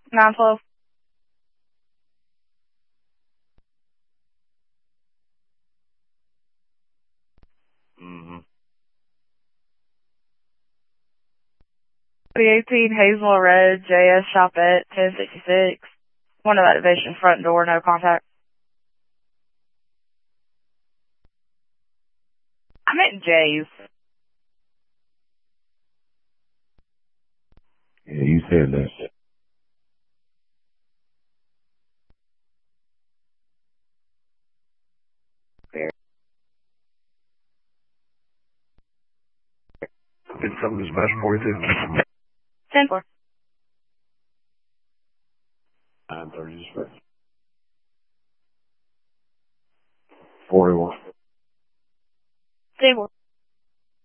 912. Mm-hmm. 318 Hazel Road, JS Shop at 1066. One of that division, front door, no contact. I'm at Jay's. Yeah, you said that. It's something special for you too. 10-4. 9:30 is first. 41. 10-4.